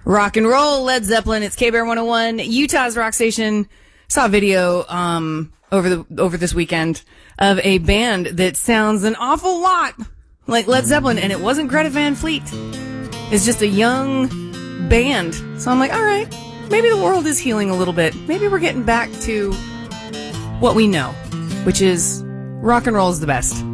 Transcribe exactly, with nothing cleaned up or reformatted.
Rock and roll, Led Zeppelin. It's K-Bear one oh one, Utah's rock station. Saw a video um over the over this weekend of a band that sounds an awful lot like Led Zeppelin, and it wasn't Greta Van Fleet. It's just a young band. So I'm like, all right, maybe the world is healing a little bit. Maybe we're getting back to what we know, which is rock and roll is the best.